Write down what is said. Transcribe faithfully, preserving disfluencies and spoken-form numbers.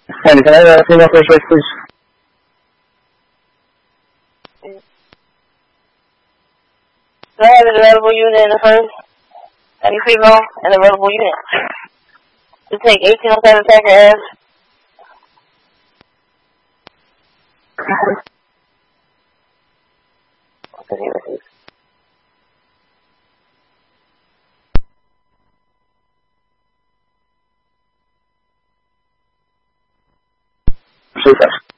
Sandy, can I have a female first race, please? Do I have an available unit in the first? Any female and available unit? To take eighteen oh seven Packer Ave. Super.